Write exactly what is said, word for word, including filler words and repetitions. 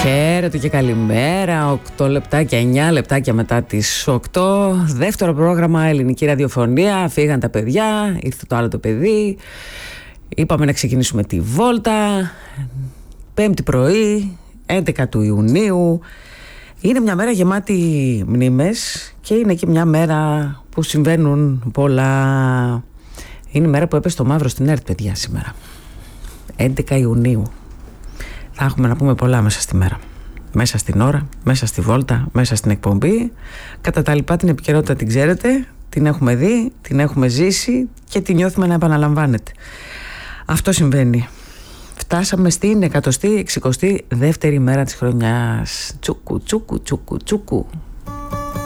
Χαίρετε και καλημέρα. οκτώ λεπτάκια, εννιά λεπτάκια μετά τις οκτώ. Δεύτερο πρόγραμμα Ελληνική Ραδιοφωνία. Φύγαν τα παιδιά, ήρθε το άλλο το παιδί. Είπαμε να ξεκινήσουμε τη βόλτα. Πέμπτη πρωί, έντεκα του Ιουνίου. Είναι μια μέρα γεμάτη μνήμες και είναι και μια μέρα που συμβαίνουν πολλά. Είναι η μέρα που έπεσε το μαύρο στην ΕΡΤ, παιδιά, σήμερα. έντεκα Ιουνίου. Θα έχουμε να πούμε πολλά μέσα στη μέρα. Μέσα στην ώρα, μέσα στη βόλτα, μέσα στην εκπομπή. Κατά τα λοιπά, την επικαιρότητα την ξέρετε, την έχουμε δει, την έχουμε ζήσει και την νιώθουμε να επαναλαμβάνεται. Αυτό συμβαίνει. Φτάσαμε στην εκατοστή εξηκοστή δεύτερη μέρα της χρονιάς. Τσούκου, τσούκου, τσούκου, τσούκου.